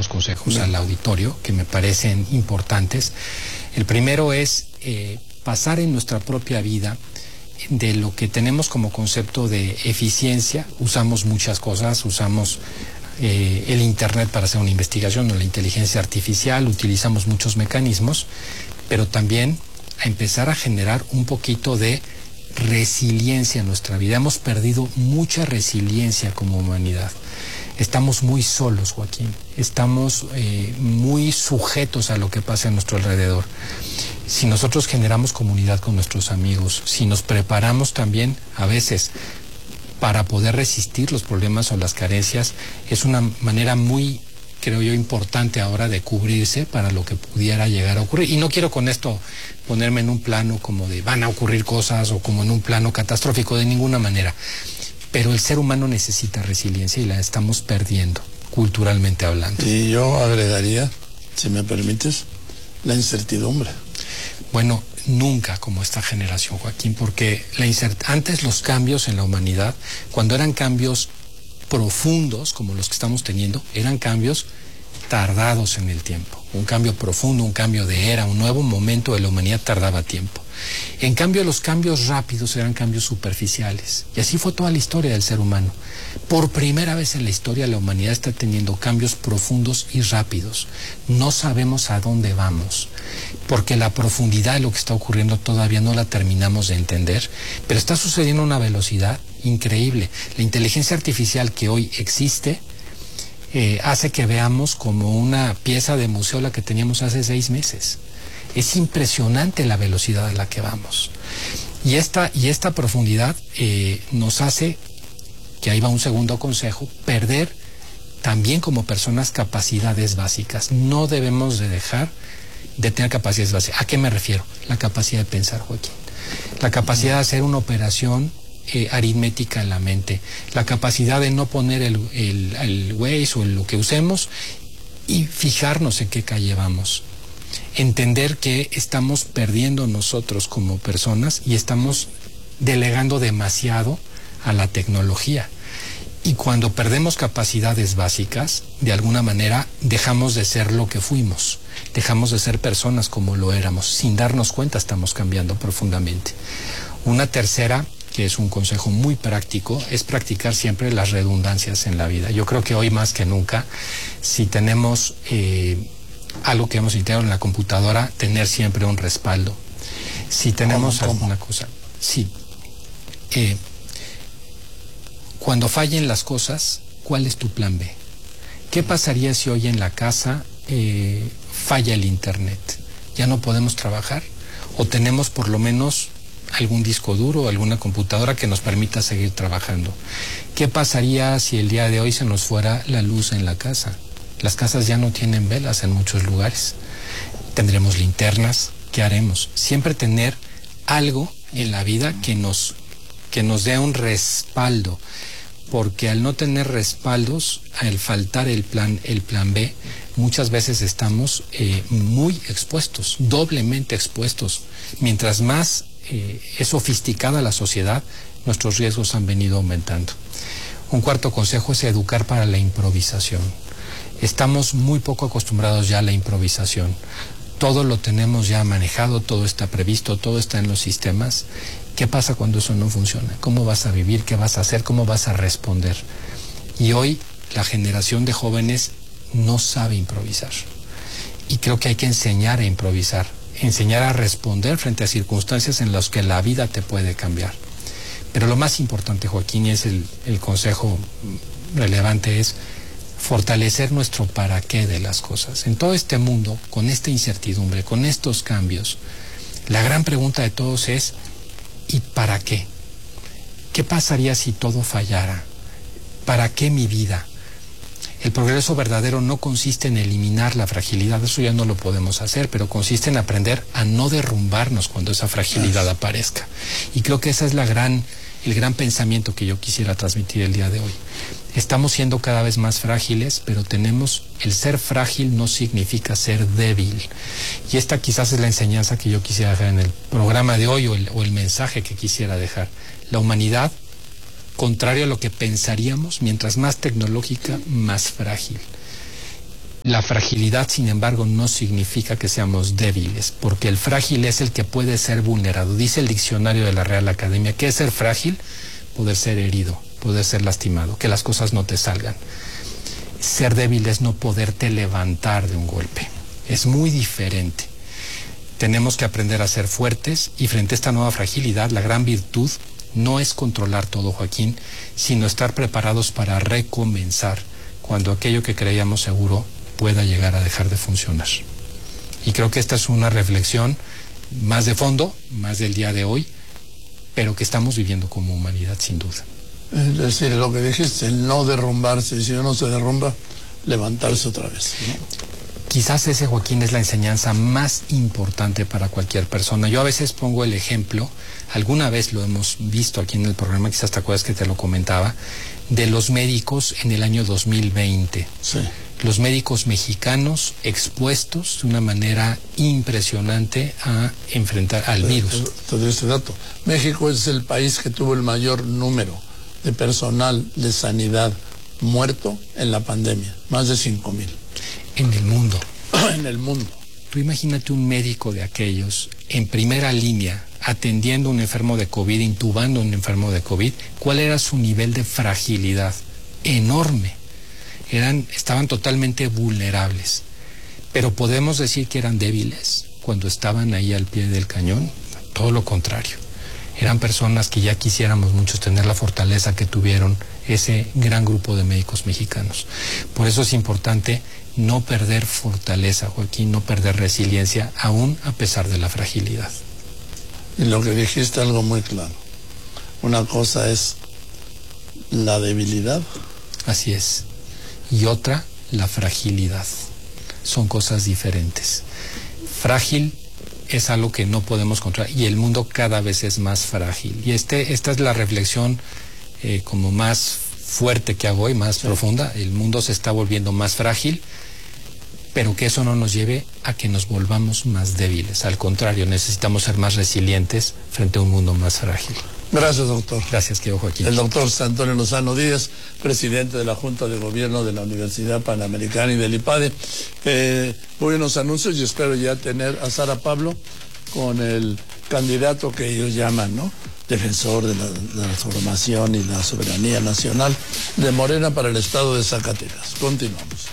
algunos consejos al auditorio que me parecen importantes. El primero es pasar en nuestra propia vida de lo que tenemos como concepto de eficiencia. Usamos muchas cosas, usamos el Internet para hacer una investigación o la inteligencia artificial, utilizamos muchos mecanismos, pero también a empezar a generar un poquito de resiliencia en nuestra vida. Hemos perdido mucha resiliencia como humanidad. Estamos muy solos, Joaquín. Estamos muy sujetos a lo que pasa a nuestro alrededor. Si nosotros generamos comunidad con nuestros amigos, si nos preparamos también a veces para poder resistir los problemas o las carencias, es una manera muy, creo yo, importante ahora de cubrirse para lo que pudiera llegar a ocurrir. Y no quiero con esto ponerme en un plano como de van a ocurrir cosas o como en un plano catastrófico, de ninguna manera. Pero el ser humano necesita resiliencia y la estamos perdiendo, culturalmente hablando. Y yo agregaría, si me permites, la incertidumbre. Bueno, nunca como esta generación, Joaquín, porque antes los cambios en la humanidad, cuando eran cambios profundos como los que estamos teniendo, eran cambios tardados en el tiempo. Un cambio profundo, un cambio de era, un nuevo momento de la humanidad tardaba tiempo. En cambio, los cambios rápidos eran cambios superficiales. Y así fue toda la historia del ser humano. Por primera vez en la historia la humanidad está teniendo cambios profundos y rápidos. No sabemos a dónde vamos, porque la profundidad de lo que está ocurriendo todavía no la terminamos de entender, pero está sucediendo a una velocidad increíble. La inteligencia artificial que hoy existe hace que veamos como una pieza de museo la que teníamos hace 6 meses. Es impresionante la velocidad a la que vamos. Y esta profundidad nos hace, que ahí va un segundo consejo, perder también como personas capacidades básicas. No debemos de dejar de tener capacidades básicas. ¿A qué me refiero? La capacidad de pensar, Joaquín. La capacidad de hacer una operación aritmética en la mente. La capacidad de no poner el Waze o lo que usemos y fijarnos en qué calle vamos. Entender que estamos perdiendo nosotros como personas y estamos delegando demasiado a la tecnología. Y cuando perdemos capacidades básicas, de alguna manera dejamos de ser lo que fuimos, dejamos de ser personas como lo éramos. Sin darnos cuenta estamos cambiando profundamente. Una tercera, que es un consejo muy práctico, es practicar siempre las redundancias en la vida. Yo creo que hoy más que nunca, si tenemos algo que hemos integrado en la computadora, tener siempre un respaldo. Si tenemos alguna cosa, sí. Cuando fallen las cosas, ¿cuál es tu plan B? ¿Qué pasaría si hoy en la casa falla el internet? ¿Ya no podemos trabajar? ¿O tenemos por lo menos algún disco duro o alguna computadora que nos permita seguir trabajando? ¿Qué pasaría si el día de hoy se nos fuera la luz en la casa? Las casas ya no tienen velas en muchos lugares. Tendremos linternas. ¿Qué haremos? Siempre tener algo en la vida que nos dé un respaldo, porque al no tener respaldos, al faltar el plan B, muchas veces estamos muy expuestos, doblemente expuestos. Mientras más es sofisticada la sociedad, nuestros riesgos han venido aumentando. Un cuarto consejo es educar para la improvisación. Estamos muy poco acostumbrados ya a la improvisación. Todo lo tenemos ya manejado, todo está previsto, todo está en los sistemas. ¿Qué pasa cuando eso no funciona? ¿Cómo vas a vivir? ¿Qué vas a hacer? ¿Cómo vas a responder? Y hoy la generación de jóvenes no sabe improvisar. Y creo que hay que enseñar a improvisar, enseñar a responder frente a circunstancias en las que la vida te puede cambiar. Pero lo más importante, Joaquín, y es el consejo relevante, es fortalecer nuestro para qué de las cosas. En todo este mundo, con esta incertidumbre, con estos cambios, la gran pregunta de todos es ¿y para qué? ¿Qué pasaría si todo fallara? ¿Para qué mi vida? El progreso verdadero no consiste en eliminar la fragilidad, eso ya no lo podemos hacer, pero consiste en aprender a no derrumbarnos cuando esa fragilidad aparezca. Y creo que ese es el gran pensamiento que yo quisiera transmitir el día de hoy. Estamos siendo cada vez más frágiles, pero el ser frágil no significa ser débil. Y esta quizás es la enseñanza que yo quisiera dejar en el programa de hoy, o el mensaje que quisiera dejar. La humanidad, contrario a lo que pensaríamos, mientras más tecnológica, más frágil. La fragilidad, sin embargo, no significa que seamos débiles, porque el frágil es el que puede ser vulnerado. Dice el diccionario de la Real Academia, ¿qué es ser frágil? Poder ser herido, poder ser lastimado, que las cosas no te salgan. Ser débil es no poderte levantar de un golpe. Es muy diferente. Tenemos que aprender a ser fuertes y frente a esta nueva fragilidad, la gran virtud no es controlar todo, Joaquín, sino estar preparados para recomenzar cuando aquello que creíamos seguro pueda llegar a dejar de funcionar. Y creo que esta es una reflexión más de fondo, más del día de hoy, pero que estamos viviendo como humanidad, sin duda. Es decir, lo que dijiste, el no derrumbarse, y si uno se derrumba, levantarse otra vez, ¿no? Quizás ese, Joaquín, es la enseñanza más importante para cualquier persona. Yo a veces pongo el ejemplo, alguna vez lo hemos visto aquí en el programa, quizás te acuerdas que te lo comentaba, de los médicos en el año 2020. Sí. Los médicos mexicanos expuestos de una manera impresionante a enfrentar al virus. Te doy este dato. México es el país que tuvo el mayor número de personal de sanidad muerto en la pandemia, más de 5,000. En el mundo. En el mundo. Tú imagínate un médico de aquellos en primera línea atendiendo a un enfermo de COVID, intubando a un enfermo de COVID. ¿Cuál era su nivel de fragilidad? Enorme. Estaban totalmente vulnerables. Pero podemos decir que eran débiles cuando estaban ahí al pie del cañón. Todo lo contrario. Eran personas que ya quisiéramos muchos tener la fortaleza que tuvieron ese gran grupo de médicos mexicanos. Por eso es importante no perder fortaleza, Joaquín, no perder resiliencia, aún a pesar de la fragilidad. Y lo que dijiste algo muy claro. Una cosa es la debilidad. Así es. Y otra, la fragilidad. Son cosas diferentes. Frágil es algo que no podemos controlar y el mundo cada vez es más frágil. Y esta es la reflexión como más fuerte que hago hoy, más profunda. El mundo se está volviendo más frágil, pero que eso no nos lleve a que nos volvamos más débiles. Al contrario, necesitamos ser más resilientes frente a un mundo más frágil. Gracias, doctor. Gracias, querido Joaquín. El doctor Antonio Lozano Díaz, presidente de la Junta de Gobierno de la Universidad Panamericana y del IPADE. Voy a unos anuncios y espero ya tener a Sara Pablo con el candidato que ellos llaman, ¿no?, defensor de la transformación y la soberanía nacional de Morena para el estado de Zacatecas. Continuamos.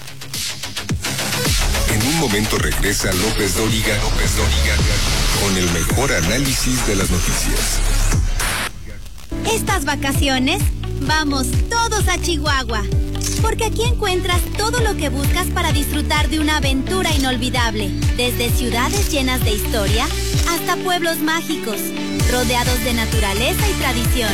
En un momento regresa López Dóriga con el mejor análisis de las noticias. Estas vacaciones, vamos todos a Chihuahua, porque aquí encuentras todo lo que buscas para disfrutar de una aventura inolvidable, desde ciudades llenas de historia hasta pueblos mágicos, rodeados de naturaleza y tradición.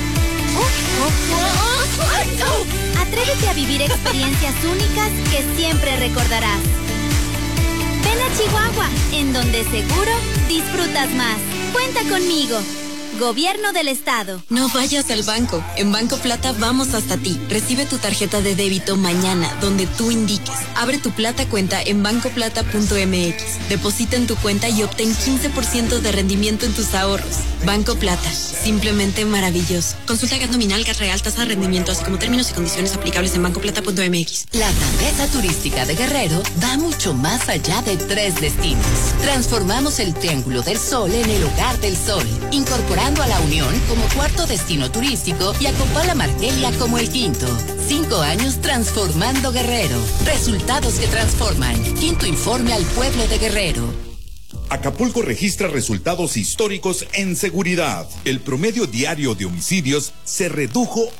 Atrévete a vivir experiencias únicas que siempre recordarás. Ven a Chihuahua, en donde seguro disfrutas más. Cuenta conmigo. Gobierno del Estado. No vayas al banco. En Banco Plata vamos hasta ti. Recibe tu tarjeta de débito mañana, donde tú indiques. Abre tu Plata cuenta en bancoplata.mx. Deposita en tu cuenta y obtén 15% de rendimiento en tus ahorros. Banco Plata. Simplemente maravilloso. Consulta gas nominal, gas real, tasa de rendimiento, así como términos y condiciones aplicables en bancoplata.mx. La grandeza turística de Guerrero va mucho más allá de 3 destinos. Transformamos el Triángulo del Sol en el Hogar del Sol, incorporando a La Unión como 4º destino turístico y a Copala Margelia como el 5º. 5 años transformando Guerrero. Resultados que transforman. 5º informe al pueblo de Guerrero. Acapulco registra resultados históricos en seguridad. El promedio diario de homicidios se redujo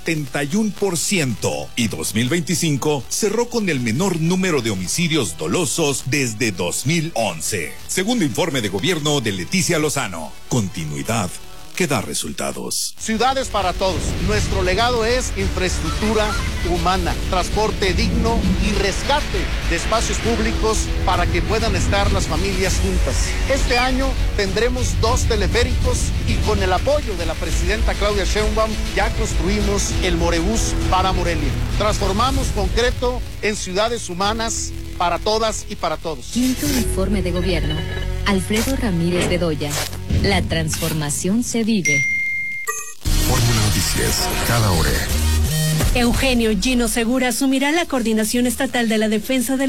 71% y 2025 cerró con el menor número de homicidios dolosos desde 2011. Segundo informe de gobierno de Leticia Lozano. Continuidad que da resultados. Ciudades para todos. Nuestro legado es infraestructura humana, transporte digno y rescate de espacios públicos para que puedan estar las familias juntas. Este año tendremos 2 teleféricos y con el apoyo de la presidenta Claudia Sheinbaum ya construimos el Morebús para Morelia. Transformamos concreto en ciudades humanas para todas y para todos. Quinto informe de gobierno. Alfredo Ramírez Bedoya. La transformación se vive. Fórmula Noticias, cada hora. Eugenio Gino Segura asumirá la coordinación estatal de la defensa de